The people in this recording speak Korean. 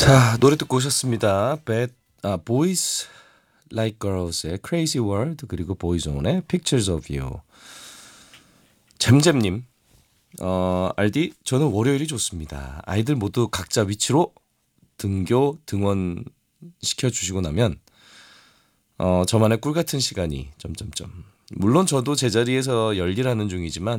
자, 노래 듣고 오셨습니다. Boys Like Girls의 Crazy World 그리고 보이존의 Pictures of You. 잼잼님, 알디 저는 월요일이 좋습니다. 아이들 모두 각자 위치로 등원 시켜주시고 나면 저만의 꿀 같은 시간이 점점점. 물론 저도 제자리에서 열일하는 중이지만